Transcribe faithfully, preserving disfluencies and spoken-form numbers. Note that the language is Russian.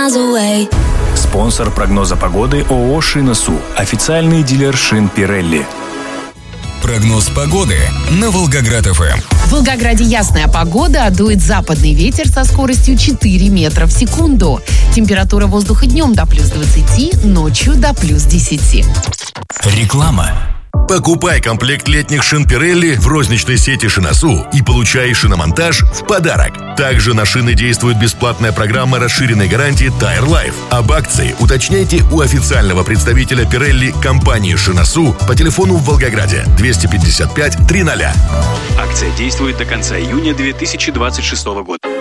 miles away. Спонсор прогноза погоды ООО «Шинасу», официальный дилер шин Pirelli. Прогноз погоды на Волгоград-ФМ. В Волгограде ясная погода, дует западный ветер со скоростью четыре метра в секунду. Температура воздуха днем до плюс двадцати, ночью до плюс десяти. Реклама. Покупай комплект летних шин Pirelli в розничной сети «Шинасу» и получай шиномонтаж в подарок. Также на шины действует бесплатная программа расширенной гарантии Tire Life. Об акции уточняйте у официального представителя Pirelli компании «Шинасу» по телефону в Волгограде двести пятьдесят пять триста. Акция действует до конца июня две тысячи двадцать шестого года.